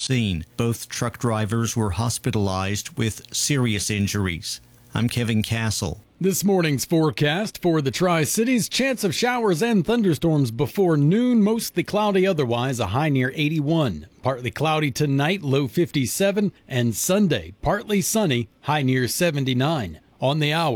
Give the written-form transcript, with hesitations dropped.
scene. Both truck drivers were hospitalized with serious injuries. I'm Kevin Castle. This morning's forecast for the Tri-Cities, chance of showers and thunderstorms before noon, mostly cloudy otherwise, a high near 81. Partly cloudy tonight, low 57, and Sunday, partly sunny, high near 79. On the hour.